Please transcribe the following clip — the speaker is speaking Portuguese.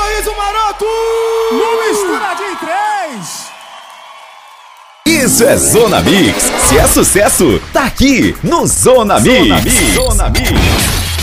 Sorriso Maroto! No Mistura de 3! Isso é Zona Mix. Se é sucesso, tá aqui no Zona Mix. Zona Mix.